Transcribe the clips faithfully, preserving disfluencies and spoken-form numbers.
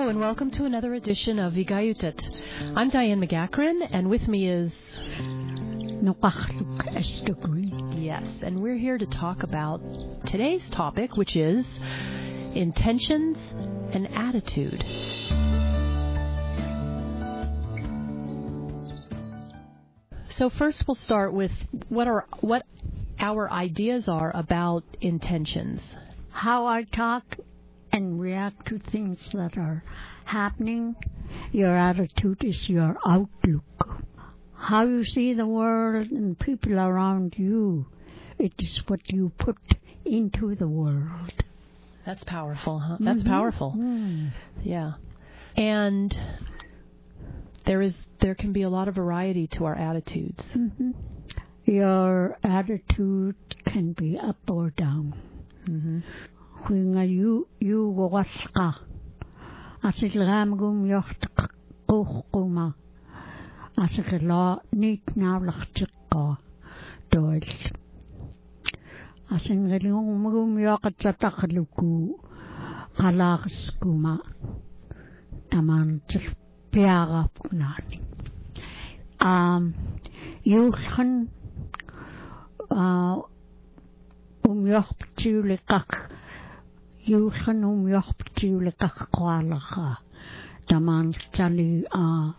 Hello and welcome to another edition of Vigayutat. I'm Diane McGackran, and with me is Esther Green. Yes, and we're here to talk about today's topic, which is intentions and attitude. So first we'll start with what are what our ideas are about intentions. How I talk and react to things that are happening. Your attitude is your outlook. How you see the world and people around you, it is what you put into the world. That's powerful, huh? That's Mm-hmm. powerful. Mm. Yeah. And there is there can be a lot of variety to our attitudes. Mm-hmm. Your attitude can be up or down. Mm-hmm. When you you waska, asilgam gum yocht kuma, asigla niet navlachtika doel. Asingelung gum yocht zatakluku, kalags kuma, taman piara punani. Um, you can uh um yocht tulikak. You can um your particular quality. The man tali ah.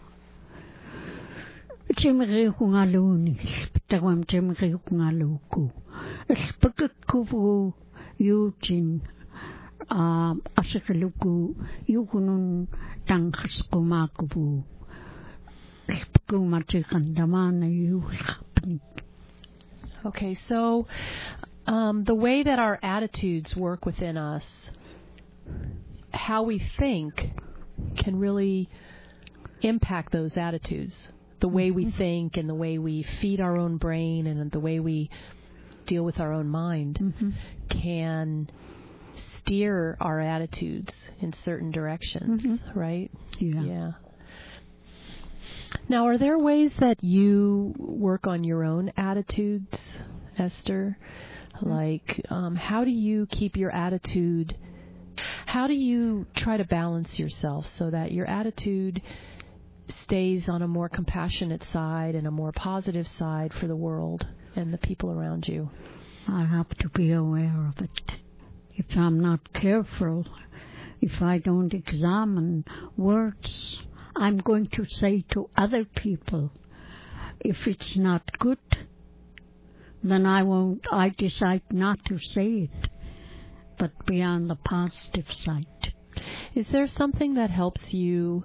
Jimmy Hungaluni, the one Jimmy Hungaluku. Spakaku, Eugene, ah, Asakaluku, Yukunun, Tankas Kumaku. Spakumati and the man you happening. Okay, so um, the way that our attitudes work within us, how we think can really impact those attitudes. The way we think and the way we feed our own brain and the way we deal with our own mind Mm-hmm. can steer our attitudes in certain directions, Mm-hmm. right? Yeah. Yeah. Now, are there ways that you work on your own attitudes, Esther? Like, um, how do you keep your attitude, how do you try to balance yourself so that your attitude stays on a more compassionate side and a more positive side for the world and the people around you? I have to be aware of it. If I'm not careful, if I don't examine words I'm going to say to other people, if it's not good, then I won't, I decide not to say it, but be on the positive side. Is there something that helps you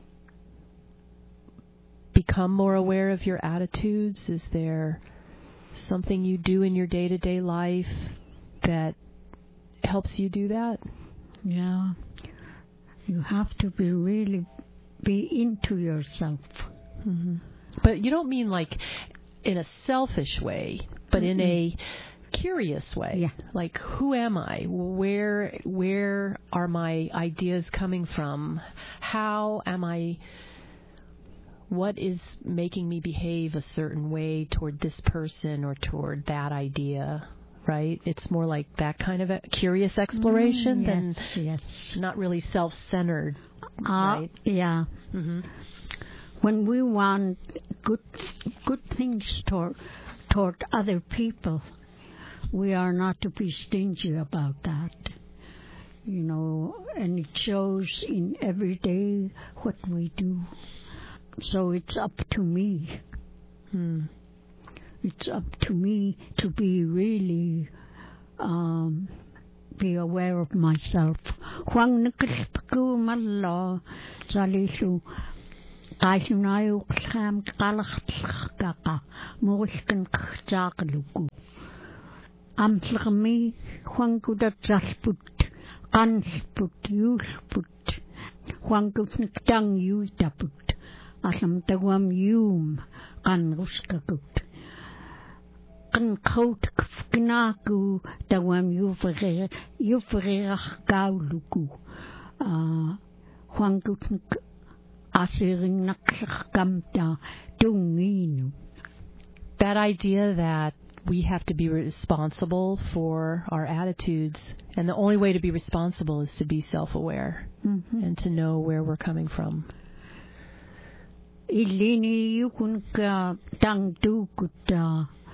become more aware of your attitudes? Is there something you do in your day-to-day life that helps you do that? Yeah. You have to be really be into yourself. Mm-hmm. But you don't mean like in a selfish way, but mm-hmm. in a curious way. Yeah. Like, who am I? Where where are my ideas coming from? How am I? What is making me behave a certain way toward this person or toward that idea? Right? It's more like that kind of a curious exploration mm, yes, than yes. not really self-centered. Uh, right? Yeah. Mm-hmm. When we want good good things toward toward other people, we are not to be stingy about that. You know, and it shows in every day what we do. So it's up to me. Hmm. It's up to me to be really um, be aware of myself. Huang nikilpku mallo salisu kaisunayu klam kalakaka mulkin kchakluku. Amtlami huang kudat zasput kansput yusput huang kutnik dang yuitaput asam tawam yum kan ruskakut. Kan kout knaku tawam yufere yufere gauluku ah huangkutnik asiring nakkamta tunginu. That idea that we have to be responsible for our attitudes, and the only way to be responsible is to be self-aware mm-hmm. and to know where we're coming from. Ilini yukun ka tang tu kuta